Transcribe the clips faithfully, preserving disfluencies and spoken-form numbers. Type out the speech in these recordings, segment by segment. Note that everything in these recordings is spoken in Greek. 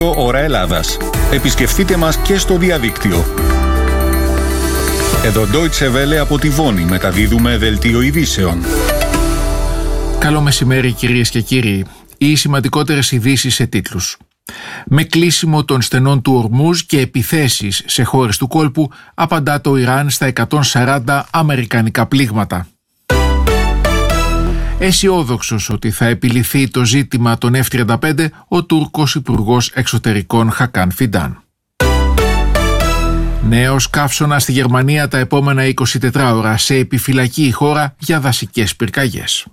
Ώρα Ελλάδας. Επισκεφτείτε μας και στο διαδίκτυο. Εδώ Deutsche Welle από τη Βόνη μεταδίδουμε δελτίο ειδήσεων. Καλό μεσημέρι κυρίες και κύριοι. Οι σημαντικότερες ειδήσεις σε τίτλους. Με κλείσιμο των στενών του Ορμούζ και επιθέσεις σε χώρες του κόλπου, απαντά το Ιράν στα εκατόν σαράντα αμερικανικά πλήγματα. Αισιόδοξος ότι θα επιληθεί το ζήτημα των εφ τριάντα πέντε, ο Τούρκος Υπουργός Εξωτερικών Χακάν Φιντάν. Νέος καύσωνα στη Γερμανία τα επόμενα είκοσι τέσσερις ώρα, σε επιφυλακή η χώρα για δασικές πυρκαγιές.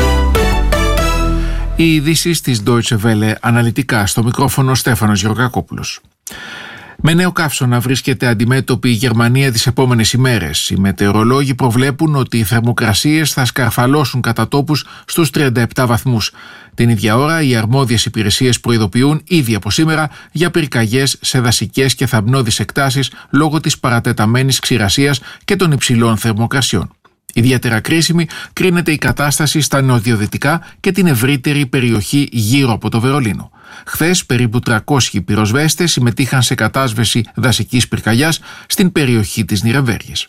Οι ειδήσεις της Deutsche Welle αναλυτικά, στο μικρόφωνο Στέφανος Γεωργακόπουλος. Με νέο καύσωνα βρίσκεται αντιμέτωπη η Γερμανία τις επόμενες ημέρες. Οι μετεωρολόγοι προβλέπουν ότι οι θερμοκρασίες θα σκαρφαλώσουν κατά τόπους στους τριάντα επτά βαθμούς. Την ίδια ώρα, οι αρμόδιες υπηρεσίες προειδοποιούν ήδη από σήμερα για πυρκαγιές σε δασικές και θαμνώδεις εκτάσεις λόγω της παρατεταμένης ξηρασίας και των υψηλών θερμοκρασιών. Ιδιαίτερα κρίσιμη κρίνεται η κατάσταση στα νοτιοδυτικά και την ευρύτερη περιοχή γύρω από το Βερολίνο. Χθες, περίπου τριακόσιοι πυροσβέστες συμμετείχαν σε κατάσβεση δασικής πυρκαγιάς στην περιοχή της Νιρεμβέργης.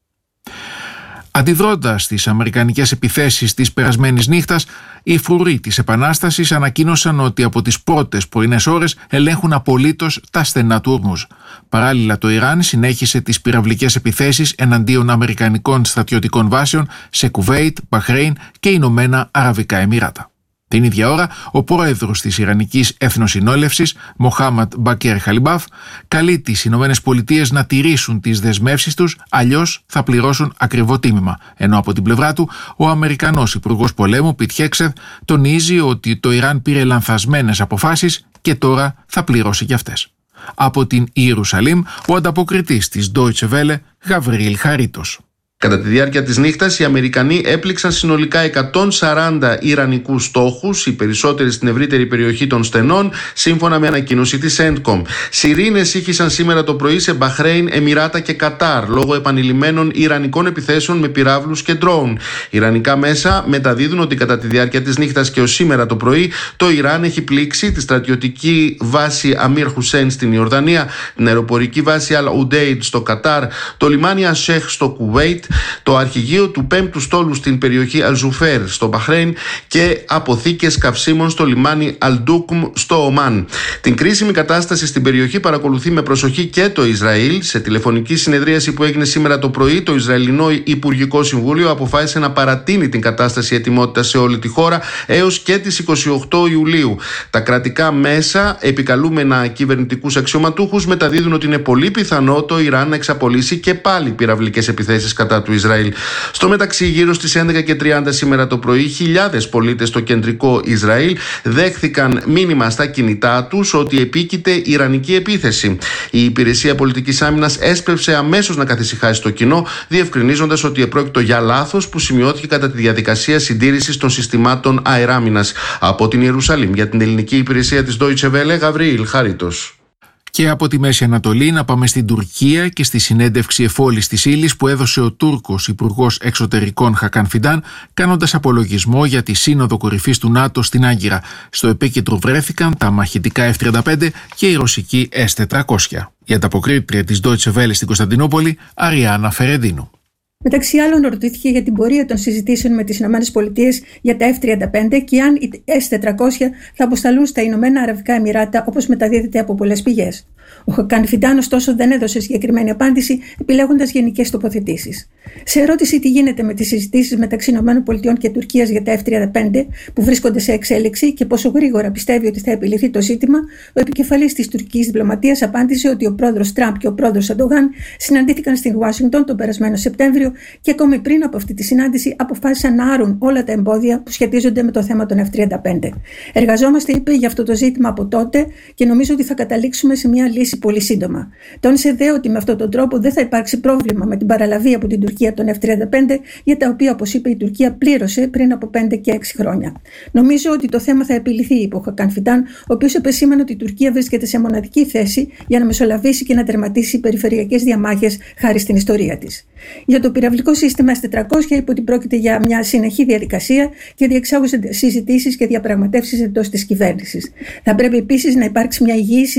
Αντιδρώντας στις αμερικανικές επιθέσεις της περασμένης νύχτας, οι φρουροί της Επανάστασης ανακοίνωσαν ότι από τις πρώτες πρωινές ώρες ελέγχουν απολύτως τα στενά του Ορμούζ. Παράλληλα, το Ιράν συνέχισε τις πυραυλικές επιθέσεις εναντίον αμερικανικών στρατιωτικών βάσεων σε Κουβέιτ, Μπαχρέιν και Ηνωμένα Αραβικά Εμιράτα. Την ίδια ώρα, ο πρόεδρος της Ιρανικής Εθνοσυνέλευσης, Μοχάμαντ Μπακέρ Χαλιμπάφ, καλεί τις Ηνωμένες Πολιτείες να τηρήσουν τις δεσμεύσεις τους, αλλιώς θα πληρώσουν ακριβό τίμημα. Ενώ από την πλευρά του, ο Αμερικανός Υπουργός Πολέμου, Πιτ Χέξεθ, τονίζει ότι το Ιράν πήρε λανθασμένες αποφάσεις και τώρα θα πληρώσει κι αυτές. Από την Ιερουσαλήμ, ο ανταποκριτής της Deutsche Welle, Γαβρίλ Χαρίτος. Κατά τη διάρκεια της νύχτας, οι Αμερικανοί έπληξαν συνολικά εκατόν σαράντα ιρανικούς στόχους, οι περισσότεροι στην ευρύτερη περιοχή των στενών, σύμφωνα με ανακοίνωση της Σέντκομ. Σιρήνες ήχησαν σήμερα το πρωί σε Μπαχρέιν, Εμιράτα και Κατάρ, λόγω επανειλημμένων ιρανικών επιθέσεων με πυράβλους και ντρόουν. Ιρανικά μέσα μεταδίδουν ότι κατά τη διάρκεια της νύχτας και ως σήμερα το πρωί, το Ιράν έχει πλήξει τη στρατιωτική βάση Αμίρ Χουσέιν στην Ιορδανία, την αεροπορική βάση Αλ Ουντέιντ στο Κατάρ, το λιμάνι Ασέχ στο Κουβέιτ, το αρχηγείο του πέμπτου στόλου στην περιοχή Αλζουφέρ στο Μπαχρέιν και αποθήκες καυσίμων στο λιμάνι Αλντούκμ στο Ομάν. Την κρίσιμη κατάσταση στην περιοχή παρακολουθεί με προσοχή και το Ισραήλ. Σε τηλεφωνική συνεδρίαση που έγινε σήμερα το πρωί, το Ισραηλινό Υπουργικό Συμβούλιο αποφάσισε να παρατείνει την κατάσταση ετοιμότητας σε όλη τη χώρα έως και τις είκοσι οκτώ Ιουλίου. Τα κρατικά μέσα, επικαλούμενα κυβερνητικούς αξιωματούχους, μεταδίδουν ότι είναι πολύ πιθανό το Ιράν να εξαπολύσει και πάλι πυραυλικές επιθέσεις κατά του Ισραήλ. Στο μεταξύ, γύρω στις έντεκα και τριάντα σήμερα το πρωί, χιλιάδες πολίτες στο κεντρικό Ισραήλ δέχθηκαν μήνυμα στα κινητά τους ότι επίκειται ιρανική επίθεση. Η Υπηρεσία Πολιτικής Άμυνας έσπευσε αμέσως να καθησυχάσει το κοινό, διευκρινίζοντας ότι επρόκειτο για λάθος που σημειώθηκε κατά τη διαδικασία συντήρησης των συστημάτων αεράμυνας. Από την Ιερουσαλήμ, για την ελληνική υπηρεσία της Deutsche Welle, Γαβρίλ Χαρίτος. Και από τη Μέση Ανατολή να πάμε στην Τουρκία και στη συνέντευξη εφόλης της ύλης που έδωσε ο Τούρκος Υπουργός Εξωτερικών Χακάν Φιντάν, κάνοντας απολογισμό για τη Σύνοδο Κορυφής του ΝΑΤΟ στην Άγκυρα. Στο επίκεντρο βρέθηκαν τα μαχητικά εφ τριάντα πέντε και η ρωσική ες τετρακόσια. Η ανταποκρίτρια της Deutsche Welle στην Κωνσταντινούπολη, Αριάννα Φερεντίνου. Μεταξύ άλλων, ρωτήθηκε για την πορεία των συζητήσεων με τις ΗΠΑ για τα εφ τριάντα πέντε και αν οι ες τετρακόσια θα αποσταλούν στα Ηνωμένα Αραβικά Εμιράτα, όπως μεταδίδεται από πολλές πηγές. Ο Χακάν Φιντάν, ωστόσο, δεν έδωσε συγκεκριμένη απάντηση, επιλέγοντας γενικές τοποθετήσεις. Σε ερώτηση τι γίνεται με τις συζητήσεις μεταξύ ΗΠΑ και Τουρκίας για τα εφ τριάντα πέντε, που βρίσκονται σε εξέλιξη, και πόσο γρήγορα πιστεύει ότι θα επιληθεί το ζήτημα, ο επικεφαλής της τουρκικής διπλωματίας απάντησε ότι ο πρόεδρος Τραμπ και ο πρόεδρος Ερντογάν συναντήθηκαν στην Ουάσιγκτον τον περασμένο Σεπτέμβριο και ακόμη πριν από αυτή τη συνάντηση αποφάσισαν να άρουν όλα τα εμπόδια που σχετίζονται με το θέμα των εφ τριάντα πέντε. Εργαζόμαστε, είπε, για αυτό το ζήτημα από τότε και νομίζω ότι θα καταλήξουμε σε μια λύση πολύ σύντομα. Τόνισε δε ότι με αυτόν τον τρόπο δεν θα υπάρξει πρόβλημα με την παραλαβή από την Τουρκία των εφ τριάντα πέντε, για τα οποία, όπως είπε, η Τουρκία πλήρωσε πριν από πέντε και έξι χρόνια. Νομίζω ότι το θέμα θα επιληθεί, είπε ο Χακάν Φιντάν, ο οποίος επεσήμανε ότι η Τουρκία βρίσκεται σε μοναδική θέση για να μεσολαβήσει και να τερματίσει περιφερειακές διαμάχες χάρη στην ιστορία της. Για το πυραυλικό σύστημα ες τετρακόσια είπε ότι πρόκειται για μια συνεχή διαδικασία και διεξάγονται συζητήσεις και διαπραγματεύσεις εντός της κυβέρνησης. Θα πρέπει επίσης να υπάρξει μια υγιή